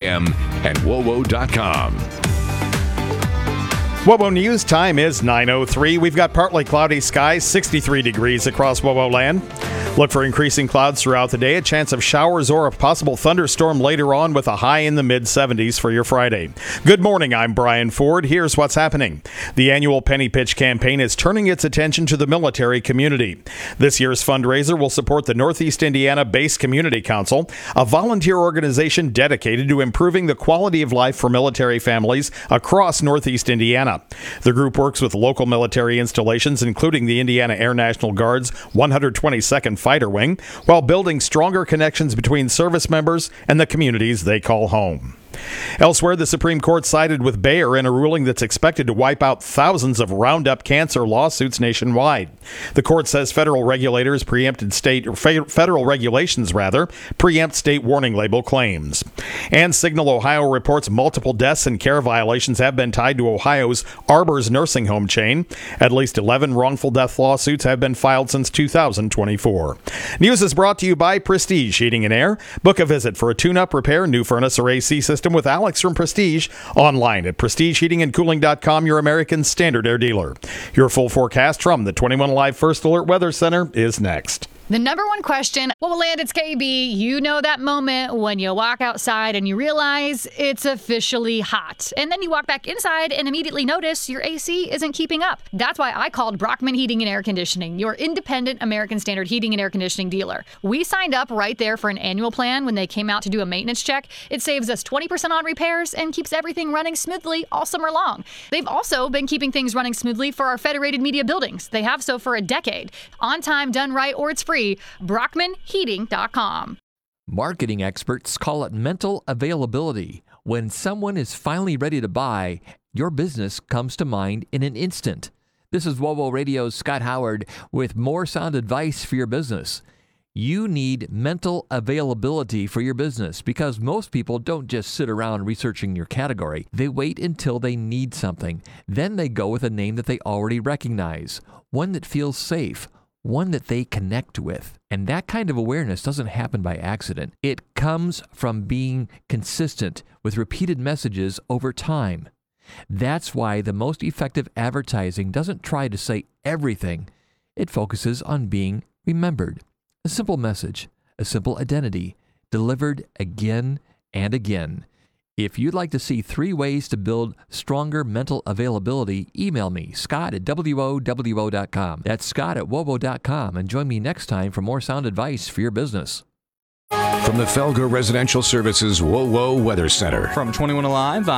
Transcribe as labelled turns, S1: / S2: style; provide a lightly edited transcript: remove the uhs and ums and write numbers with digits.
S1: a.m. and WOWO.com.
S2: WOWO News time is 9:03. We've got partly cloudy skies, 63 degrees across WOWO land. Look for increasing clouds throughout the day, a chance of showers or a possible thunderstorm later on with a high in the mid-70s for your Friday. Good morning, I'm Brian Ford. Here's what's happening. The annual Penny Pitch campaign is turning its attention to the military community. This year's fundraiser will support the Northeast Indiana Base Community Council, a volunteer organization dedicated to improving the quality of life for military families across Northeast Indiana. The group works with local military installations, including the Indiana Air National Guard's 122nd Fighter Wing, while building stronger connections between service members and the communities they call home. Elsewhere, the Supreme Court sided with Bayer in a ruling that's expected to wipe out thousands of Roundup cancer lawsuits nationwide. The court says federal regulations preempt state warning label claims. And Signal, Ohio reports multiple deaths and care violations have been tied to Ohio's Arbor's nursing home chain. At least 11 wrongful death lawsuits have been filed since 2024. News is brought to you by Prestige Heating and Air. Book a visit for a tune-up, repair, new furnace, or AC system with Alex from Prestige online at prestigeheatingandcooling.com, your American Standard Air dealer. Your full forecast from the 21 Live First Alert Weather Center is next.
S3: The number one question, well, land, it's KB. You know that moment when you walk outside and you realize it's officially hot. And then you walk back inside and immediately notice your AC isn't keeping up. That's why I called Brockman Heating and Air Conditioning, your independent American Standard heating and air conditioning dealer. We signed up right there for an annual plan when they came out to do a maintenance check. It saves us 20% on repairs and keeps everything running smoothly all summer long. They've also been keeping things running smoothly for our Federated Media buildings. They have so for a decade. On time, done right, or it's free. BrockmanHeating.com.
S4: Marketing experts call it mental availability. When someone is finally ready to buy, your business comes to mind in an instant. This is WOWO Radio's Scott Howard with more sound advice for your business. You need mental availability for your business because most people don't just sit around researching your category. They wait until they need something. Then they go with a name that they already recognize, one that feels safe, one that they connect with. And that kind of awareness doesn't happen by accident. It comes from being consistent with repeated messages over time. That's why the most effective advertising doesn't try to say everything. It focuses on being remembered. A simple message, a simple identity, delivered again and again. If you'd like to see 3 ways to build stronger mental availability, email me, scott@WOWO.com. That's scott@WOWO.com, and join me next time for more sound advice for your business.
S1: From the Felger Residential Services WOWO Weather Center.
S5: From 21 Alive,